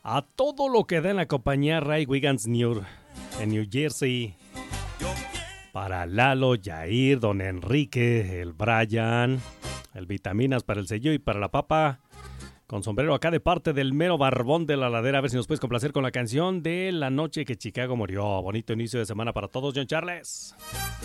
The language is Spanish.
A todo lo que da en la compañía Ray Wiggins en New Jersey. Para Lalo, Yair, Don Enrique, el Brian, el Vitaminas para el sello y para la papa. Con sombrero acá de parte del mero barbón de la ladera. A ver si nos puedes complacer con la canción de La noche que Chicago murió. Bonito inicio de semana para todos, John Charles.